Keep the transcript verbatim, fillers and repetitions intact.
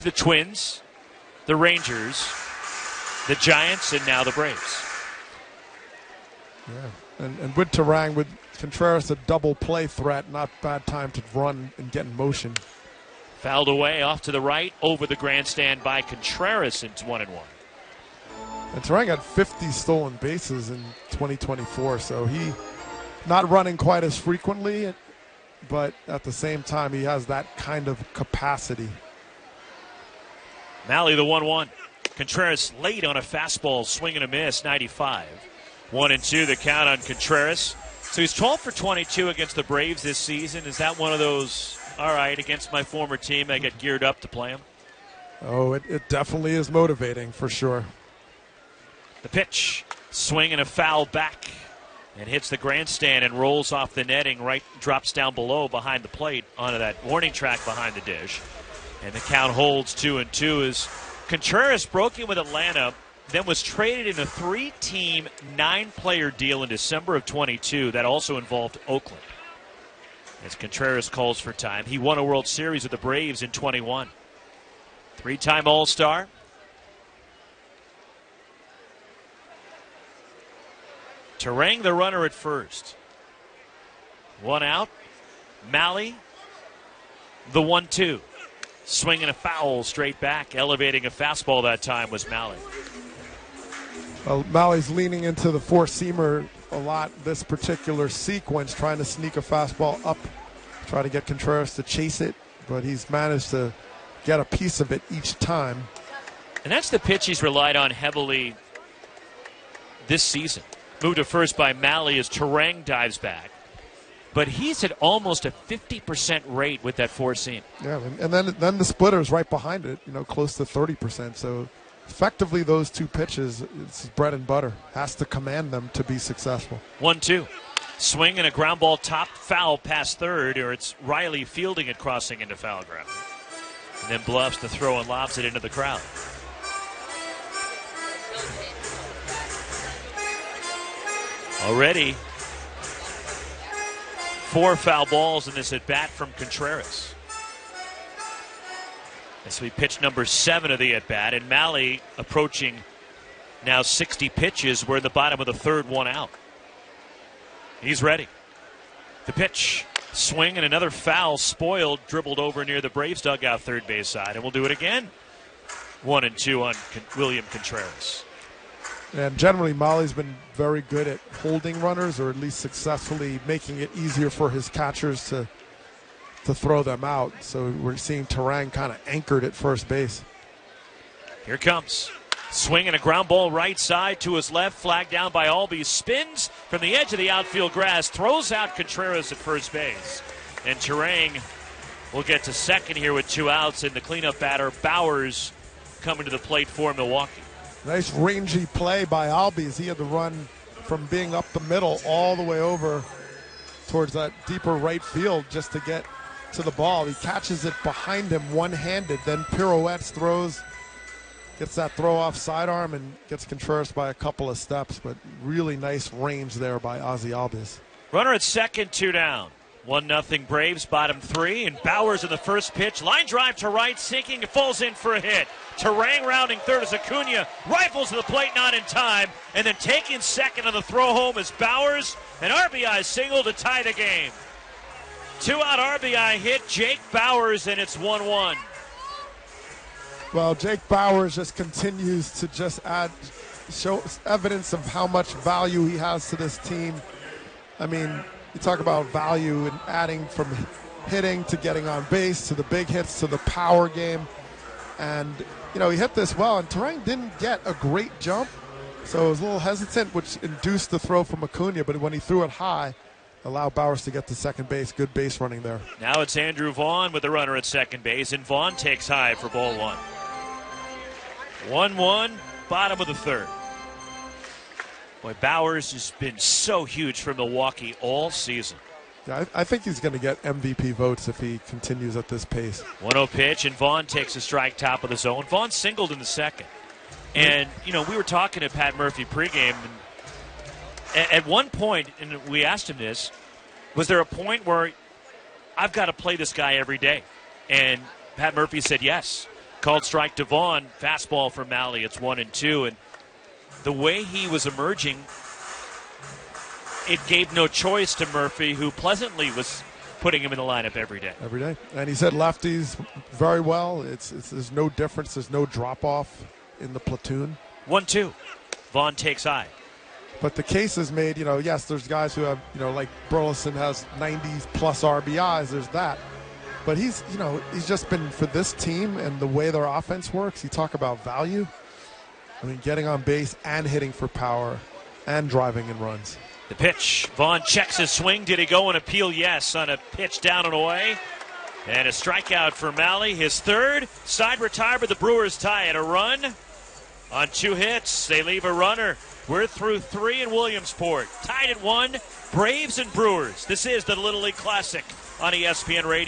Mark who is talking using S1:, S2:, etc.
S1: The Twins, the Rangers, the Giants, and now the Braves.
S2: Yeah, and, and with Turang, with Contreras a double play threat, not bad time to run and get in motion.
S1: Fouled away off to the right, over the grandstand by Contreras. It's one and one.
S2: And Turang had fifty stolen bases in twenty twenty-four, so he not running quite as frequently, but at the same time he has that kind of capacity.
S1: Mahle the one one. Contreras late on a fastball, swing and a miss, ninety-five. One and two, the count on Contreras. So he's twelve for twenty-two against the Braves this season. Is that one of those, all right, against my former team, I get geared up to play him?
S2: Oh, it, it definitely is motivating for sure.
S1: The pitch, swing and a foul back, and hits the grandstand and rolls off the netting, right, drops down below behind the plate onto that warning track behind the dish. And the count holds two and two as Contreras broke in with Atlanta, then was traded in a three-team, nine-player deal in December of twenty-two that also involved Oakland. As Contreras calls for time, he won a World Series with the Braves in twenty-one. Three-time All-Star. Turang the runner at first. One out. Mahle, the one two. Swing and a foul straight back. Elevating a fastball that time was Mahle.
S2: Well, Malle's leaning into the four-seamer a lot this particular sequence, trying to sneak a fastball up, try to get Contreras to chase it, but he's managed to get a piece of it each time.
S1: And that's the pitch he's relied on heavily this season. Moved to first by Mahle as Turang dives back. But he's at almost a fifty percent rate with that four-seam.
S2: Yeah, and then then the splitter's right behind it, you know, close to thirty percent. So effectively those two pitches, it's bread and butter. Has to command them to be successful.
S1: one two. Swing and a ground ball top foul past third, or it's Riley fielding it crossing into foul ground. And then bluffs the throw and lobs it into the crowd. Already four foul balls in this at-bat from Contreras. This will be pitch number seven of the at-bat, and Mahle approaching now sixty pitches. We're in the bottom of the third, one out. He's ready. The pitch, swing, and another foul, spoiled, dribbled over near the Braves dugout third base side, and we'll do it again. One and two on William Contreras.
S2: And generally, Mahle's been very good at holding runners, or at least successfully making it easier for his catchers to to throw them out. So we're seeing Turang kind of anchored at first base.
S1: Here comes. Swing and a ground ball right side to his left. Flag down by Albies. Spins from the edge of the outfield grass. Throws out Contreras at first base. And Turang will get to second here with two outs. And the cleanup batter, Bauers, coming to the plate for Milwaukee.
S2: Nice rangy play by Albies. He had to run from being up the middle all the way over towards that deeper right field just to get to the ball. He catches it behind him one-handed, then pirouettes, throws, gets that throw off sidearm and gets Contreras by a couple of steps, but really nice range there by Ozzie Albies.
S1: Runner at second, two down. One nothing Braves, bottom three, and Bauers in the first pitch. Line drive to right, sinking, it falls in for a hit. Turang rounding third as Acuna rifles to the plate, not in time, and then taking second on the throw home is Bauers, an R B I single to tie the game. Two-out R B I hit, Jake Bauers, and it's one one.
S2: Well, Jake Bauers just continues to just add, show evidence of how much value he has to this team. I mean, you talk about value and adding from hitting to getting on base to the big hits to the power game. And, you know, he hit this well, and Turang didn't get a great jump, so it was a little hesitant, which induced the throw from Acuna, but when he threw it high, allowed Bauers to get to second base. Good base running there.
S1: Now it's Andrew Vaughn with the runner at second base, and Vaughn takes high for ball one. one one, bottom of the third. Boy, Bauers has been so huge for Milwaukee all season.
S2: Yeah, I, I think he's going to get M V P votes if he continues at this pace.
S1: one oh pitch, and Vaughn takes a strike top of the zone. Vaughn singled in the second. And, you know, we were talking to Pat Murphy pregame, and at one point, and we asked him this, was there a point where I've got to play this guy every day? And Pat Murphy said yes. Called strike to Vaughn. Fastball for Malley. It's one and two. And the way he was emerging, it gave no choice to Murphy, who pleasantly was putting him in the lineup every day.
S2: Every day. And he's hit lefties very well. It's, it's There's no difference. There's no drop-off in the platoon.
S1: one two. Vaughn takes high.
S2: But the case is made, you know, yes, there's guys who have, you know, like Burleson has ninety-plus R B Is. There's that. But he's, you know, he's just been, for this team and the way their offense works, you talk about value. I mean, getting on base and hitting for power and driving in runs.
S1: The pitch. Vaughn checks his swing. Did he go and appeal? Yes, on a pitch down and away. And a strikeout for Malley. His third. Side retire, but the Brewers tie it. A run on two hits. They leave a runner. We're through three in Williamsport. Tied at one. Braves and Brewers. This is the Little League Classic on E S P N Radio.